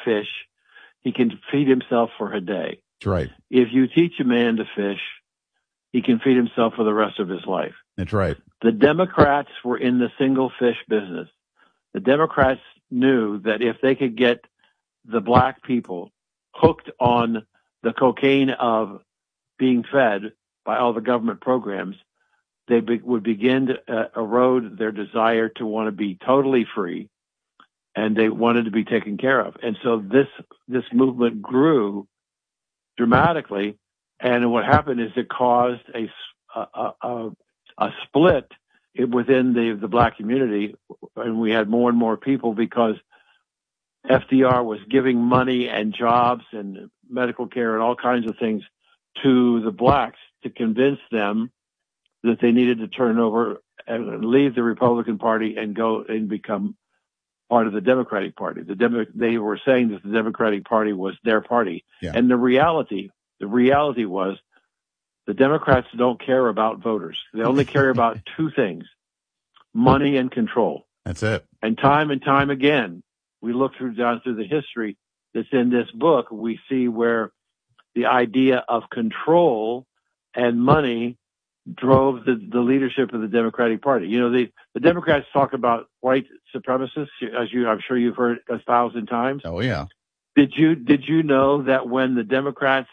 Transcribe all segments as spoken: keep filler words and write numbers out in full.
fish, he can feed himself for a day. That's right. If you teach a man to fish, he can feed himself for the rest of his life. That's right. The Democrats were in the single fish business. The Democrats knew that if they could get the black people hooked on the cocaine of being fed by all the government programs, they be, would begin to uh, erode their desire to want to be totally free, and they wanted to be taken care of. And so this this movement grew dramatically, and what happened is it caused a a, a, a split within the the black community, and we had more and more people because F D R was giving money and jobs and medical care and all kinds of things to the blacks to convince them that they needed to turn over and leave the Republican Party and go and become part of the Democratic Party. The Demo- they were saying that the Democratic Party was their party. Yeah. And the reality, the reality was the Democrats don't care about voters. They only care about two things, money and control. That's it. And time and time again, we look through down through the history that's in this book, we see where the idea of control and money drove the, the leadership of the Democratic Party. You know, the, the Democrats talk about white supremacists, as you, I'm sure you've heard a thousand times. Oh, yeah. Did you, did you know that when the Democrats,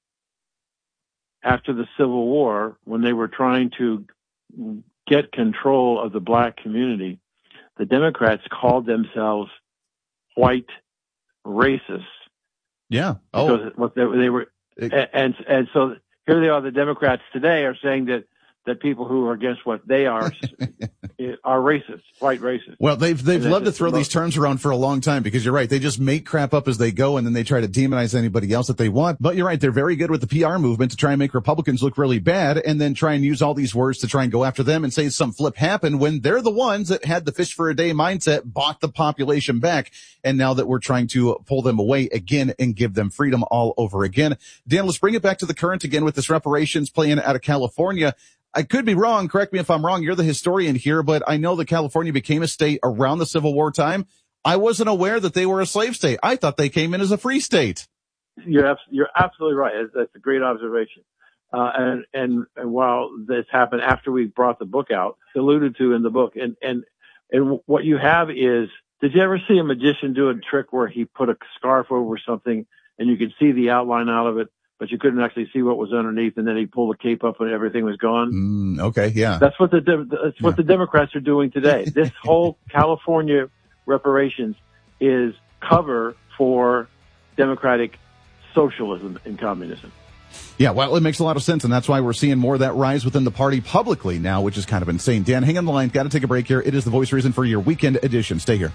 after the Civil War, when they were trying to get control of the black community, the Democrats called themselves white racists? Yeah. Oh, because what they, they were, it, and and so here they are. The Democrats today are saying that that people who are against what they are are racist, white racist. Well, they've they've and loved to throw these terms around for a long time because you're right. They just make crap up as they go, and then they try to demonize anybody else that they want. But you're right. They're very good with the P R movement to try and make Republicans look really bad, and then try and use all these words to try and go after them and say some flip happened when they're the ones that had the fish for a day mindset, bought the population back, and now that we're trying to pull them away again and give them freedom all over again. Dan, let's bring it back to the current again with this reparations plan out of California. I could be wrong. Correct me if I'm wrong. You're the historian here, but I know that California became a state around the Civil War time. I wasn't aware that they were a slave state. I thought they came in as a free state. You're you're absolutely right. That's a great observation. Uh, and, and and while this happened after we brought the book out, alluded to in the book, and and and what you have is, did you ever see a magician do a trick where he put a scarf over something and you could see the outline out of it, but you couldn't actually see what was underneath, and then he pulled the cape up and everything was gone? Mm, okay, yeah. That's what the that's what yeah. the Democrats are doing today. This whole California reparations is cover for democratic socialism and communism. Yeah, well, it makes a lot of sense, and that's why we're seeing more of that rise within the party publicly now, which is kind of insane. Dan, hang on the line. Got to take a break here. It is the Voice of Reason for your weekend edition. Stay here.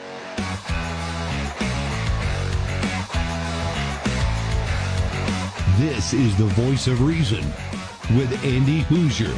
This is the Voice of Reason with Andy Hoosier.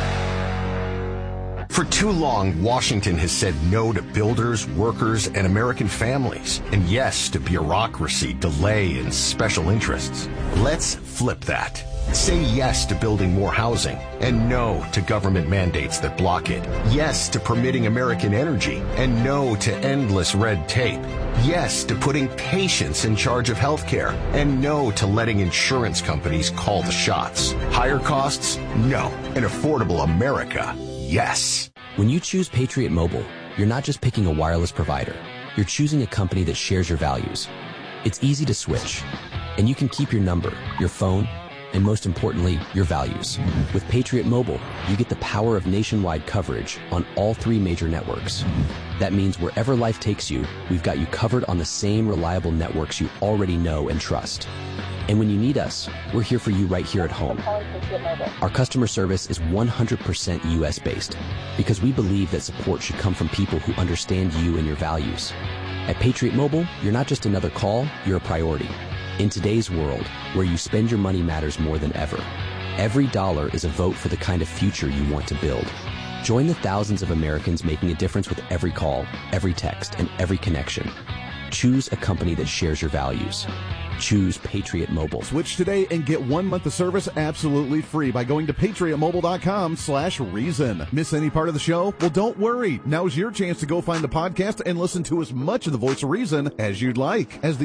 For too long, Washington has said no to builders, workers, and American families, and yes to bureaucracy, delay, and special interests. Let's flip that. Say yes to building more housing, and no to government mandates that block it. Yes to permitting American energy, and no to endless red tape. Yes to putting patients in charge of healthcare, and no to letting insurance companies call the shots. Higher costs? No. An affordable America? Yes. When you choose Patriot Mobile, you're not just picking a wireless provider. You're choosing a company that shares your values. It's easy to switch, and you can keep your number, your phone, and most importantly, your values. With Patriot Mobile, you get the power of nationwide coverage on all three major networks. That means wherever life takes you, we've got you covered on the same reliable networks you already know and trust. And when you need us, we're here for you right here at home. Our customer service is one hundred percent U S based because we believe that support should come from people who understand you and your values. At Patriot Mobile, you're not just another call, you're a priority. In today's world, where you spend your money matters more than ever, every dollar is a vote for the kind of future you want to build. Join the thousands of Americans making a difference with every call, every text, and every connection. Choose a company that shares your values. Choose Patriot Mobile. Switch today and get one month of service absolutely free by going to patriotmobile.com slash reason. Miss any part of the show? Well, don't worry. Now's your chance to go find the podcast and listen to as much of the Voice of Reason as you'd like. As the